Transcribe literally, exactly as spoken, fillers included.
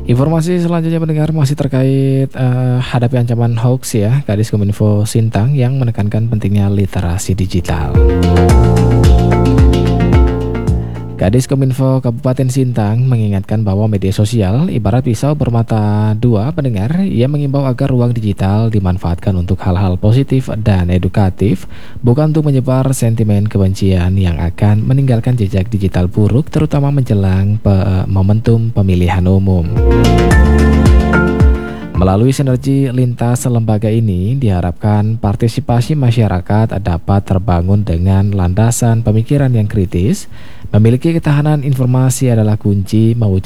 Informasi selanjutnya pendengar masih terkait uh, hadapi ancaman hoax ya. Kadis Kominfo Sintang yang menekankan pentingnya literasi digital. Kadis Kominfo Kabupaten Sintang mengingatkan bahwa media sosial ibarat pisau bermata dua pendengar. Ia mengimbau agar ruang digital dimanfaatkan untuk hal-hal positif dan edukatif, bukan untuk menyebar sentimen kebencian yang akan meninggalkan jejak digital buruk, terutama menjelang pe- momentum pemilihan umum. Melalui sinergi lintas lembaga ini, diharapkan partisipasi masyarakat dapat terbangun dengan landasan pemikiran yang kritis. Memiliki ketahanan informasi adalah kunci mewujudkan